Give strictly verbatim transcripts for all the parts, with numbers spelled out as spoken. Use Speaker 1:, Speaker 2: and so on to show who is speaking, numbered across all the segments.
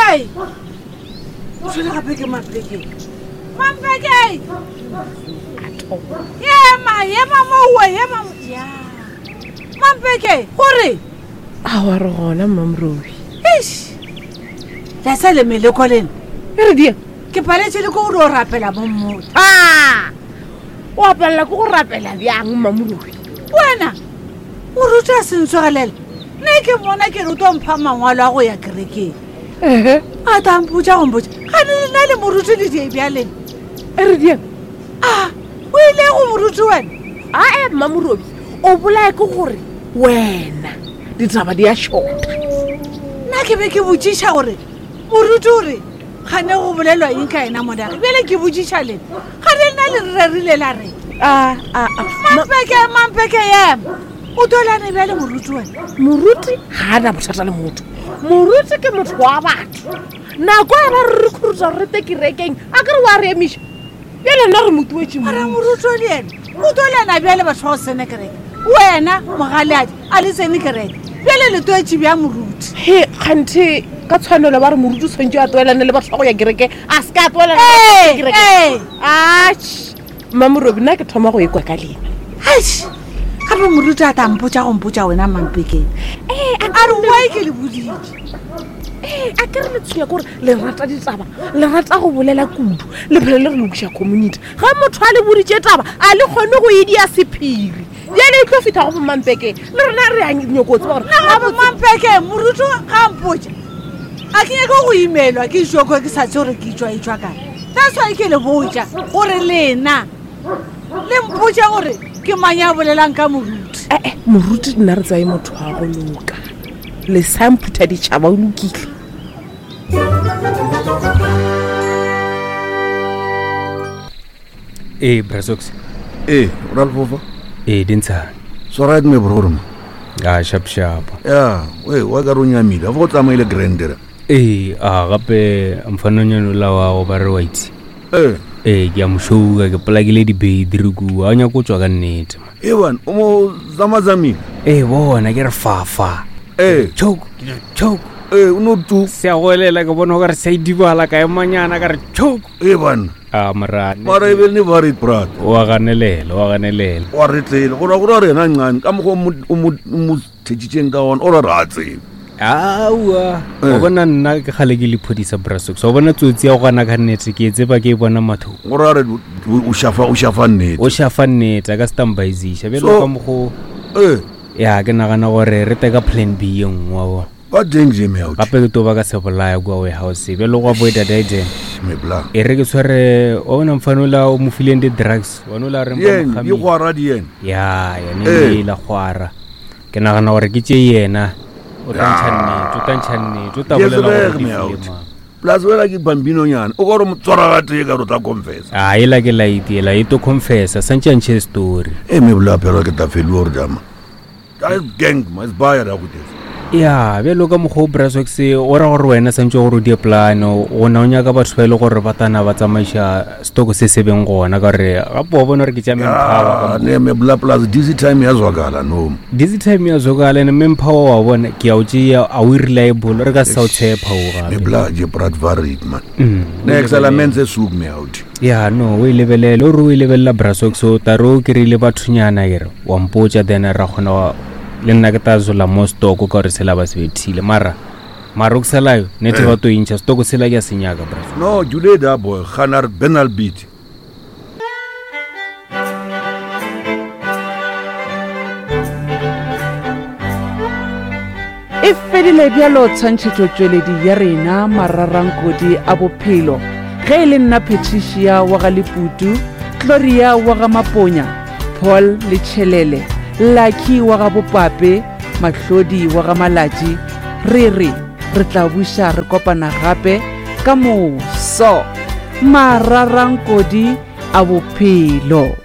Speaker 1: Hey! Tshwere gape ke Mampeke. Mampeke! Yema, yema mowe, yema. Ya. Mampeke, gore.
Speaker 2: A wa re gona Mamrobi.
Speaker 1: Eish. La sa le mele koleng.
Speaker 2: E re dia.
Speaker 1: Ke paletse le go ro rapela mo motho.
Speaker 2: Ah! Wa palla go rapela byang Mamrobi.
Speaker 1: Wena. O ruta sentsogalela. Ne ke bona ke re o tlo mpha mangwalo a go ya kerekeng.
Speaker 2: Ehe.
Speaker 1: A ta mpotsa go mpotsa. Ga ne na le moruti le die byaleng.
Speaker 2: E re dia.
Speaker 1: Ah, o ile go moruti wena.
Speaker 2: A e Mamrobi, o bola ke gore wena ditaba di a shota.
Speaker 1: Na ke be ke botsisha gore moruti ore ga ne go bolelwa eng ka ena modage. Bele ke botsisha le. Ga ne na le rerile la re.
Speaker 2: Ah ah ah.
Speaker 1: Mampeke, Mampeke yema. O tolane bjale moruti wena.
Speaker 2: Moruti ha na bothata le motho. Moruti ke motho wa batho. Nako ya ba re rekruta re te kerekeng a ke re wa re emisha. Bjale nna re motuwetse mo.
Speaker 1: Ara moruti le ena. O tolana bjale batho ba sene kereke. Wena mogaladi a le sene kereke. Bjale le toetse bja moruti.
Speaker 2: He kganthe ka tshwanelo ba re moruti o tshwantse a toelane le batho ba go ya kereke a se ka toelana
Speaker 1: le
Speaker 2: kereke.
Speaker 1: Eh,
Speaker 2: Ach, Mamrobi nna ke thoma go ekwa ka lena.
Speaker 1: Eish. Ga re moruti a ta mpotsa go mpotsa wena Mampeke.
Speaker 2: Eh,
Speaker 1: A re wa ke le bodile.
Speaker 2: eh a ke re le tshuya gore le rata ditaba, le rata go bolela kudu, le phele le re lokisha community. Ga motho a le boditse taba, a le kgone go idia sephiri. Bjale e tlo fitha go Mampeke. Le rena re a nyokotse ba gore
Speaker 1: Na ga Mampeke moruti ga mpotsa. A ke nyaka go imelwa ke joko ke sa tse gore ke tswa e tswa kae. That's why ke le botsa gore lena le mpotsa gore ke manya bolelang ka moruti.
Speaker 2: eh eh moruti nna re tsaye motho wa go loka. Le samputha ditšhaba o lokile.
Speaker 3: Eh Brasox.
Speaker 4: Eh, Ralph.
Speaker 3: Eh dintsha.
Speaker 4: So right me bro.
Speaker 3: Ah sharp sharp.
Speaker 4: Yeah, we wa ka ronya mila. Go tsamaile grandera.
Speaker 3: Eh a gape amfanonyano la wa go ba re white.
Speaker 4: Eh,
Speaker 3: Eh ke a moshoga ke plagile di be diriku a nya go tswa ka nnete.
Speaker 4: Ewan, o mo zamazami.
Speaker 3: Eh bona ke re fafa.
Speaker 4: Eh,
Speaker 3: Choke, choke.
Speaker 4: eh, uno tu.
Speaker 3: Se a golela ke bona gore se dibala ka emanyana ka re choke.
Speaker 4: Ewan,
Speaker 3: Ah marane.
Speaker 4: mara ebel ni varit prat.
Speaker 3: Wa ganelela, wa ganelela.
Speaker 4: Wa re tlele. Go ra go ra rena nqane ka mo go mo mo tshitsheng ka ona o ra ratse.
Speaker 3: Aua, o bona nna ke gale ke le phodisa Brasox. O bona tsotsi ya go gana ka nnete ke tseba ke bona matho.
Speaker 4: Go ra re o shafa o shafa nnete.
Speaker 3: O shafa nnete ka standbyisha be
Speaker 4: So-
Speaker 3: lo ka mo go
Speaker 4: Eh,
Speaker 3: ya ke nagana gore re teka plan B e nngwe wa
Speaker 4: ba danger me out.
Speaker 3: gape ke toba ka se bolaya kwa warehouse be lo go avoid dieden
Speaker 4: Me bla.
Speaker 3: e re ke tshware o bona mfanola o mo fileng di drugs wa no la re
Speaker 4: Yen,
Speaker 3: mo
Speaker 4: di go ra di yen.
Speaker 3: ya ya
Speaker 4: Eh.
Speaker 3: ne la khwara ke nagana gore ke tse yena o tantshane o tantshane o ta
Speaker 4: Yes,
Speaker 3: bolela
Speaker 4: reg
Speaker 3: gore
Speaker 4: me
Speaker 3: ke
Speaker 4: out.
Speaker 3: filema
Speaker 4: Plus wela ke bambino nyana. O go re mo tswara ga tee ka ro ta confess.
Speaker 3: a ela ke light ela e to confessa santse story
Speaker 4: Eh, me bla pero ke ta felu or dama. That gang must buy it out this.
Speaker 3: ya be lo ka mo go Brasox o ra gore wena santse gore di plan o na o nyaka batho ba ile gore batana ba tsamaisha stock se se beng gona ka re gape o bona re ke tša
Speaker 4: Ah,
Speaker 3: mempower
Speaker 4: ne me bla plus this time ya zwakala no.
Speaker 3: this time ya zokala ne mempower wa bona ke a o tšea a o reliable re ka sa o tshepa o
Speaker 4: Me
Speaker 3: gape
Speaker 4: bla je prat varit man.
Speaker 3: Mm,
Speaker 4: Next element se sug me out.
Speaker 3: ya no o ilebelele o re o ilebelela Brasox o taro ke rile bathunyana ere wa mpotsa then ra khona wa- le nna ke ta zola mo stock ka re sela ba se bethile mara mara o kuselayo nete ba to incha stock sela ke a senyaka Brasox
Speaker 4: No, Julie da boy, Khanar Benal beat.
Speaker 5: e fedile bjalo tshwantšhetšo tšweledi ya rena mararankodi a bophelo ge e le nna Patricia wa ga Leputu, Gloria wa ga Maponya, Paul le Tšhelele, Lucky wa ga Bopape, Mahlodi wa ga Malatši. Re re re tla buša re kopana gape ka moso mararankodi a bophelo.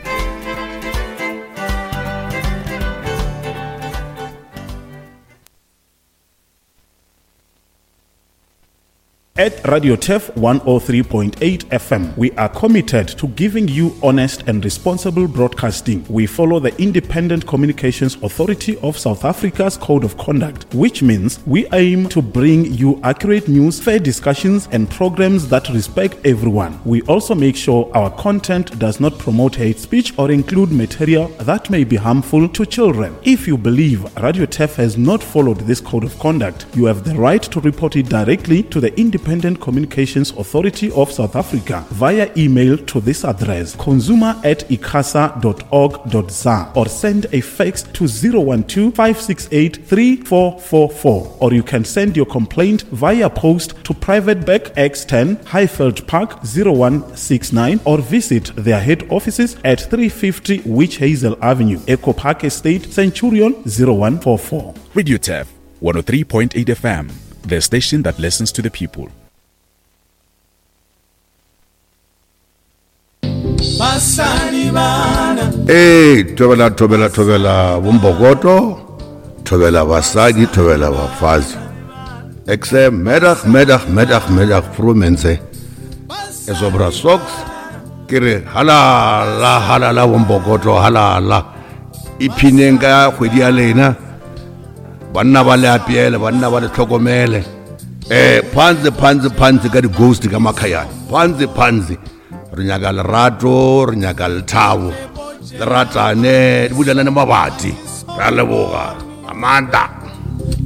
Speaker 6: At Radio T E F one oh three point eight F M, we are committed to giving you honest and responsible broadcasting. We follow the Independent Communications Authority of South Africa's Code of Conduct, which means we aim to bring you accurate news, fair discussions, and programs that respect everyone. We also make sure our content does not promote hate speech or include material that may be harmful to children. If you believe Radio T E F has not followed this Code of Conduct, you have the right to report it directly to the Independent Independent Communications Authority of South Africa via email to this address consumer at icasa dot org dot za or send a fax to zero one two, five six eight, three four four four, or you can send your complaint via post to Private Back X ten Highfield Park zero one six nine or visit their head offices at three fifty Witch Hazel Avenue, Echo Park Estate, Centurion zero one four four.
Speaker 7: Radio T E F one oh three point eight F M, the station that listens to the people.
Speaker 4: Hey, thobela thobela thobela bombokoto, thobela basadi, thobela bafazi. Ekse medag medag medag medag frumense. Esobra socks, kire halala halala bombokoto halala. Ipinenga khwedi ya lena. Banna ba le apiele, banna ba le tlhokomele. Eh, phanze phanze phanze ka di ghost ka makhayana. Phanze phanze. Re nyaka lerato, re nyaka lethabo, le ratane, di butlana le mabati, re a leboga, Amanda.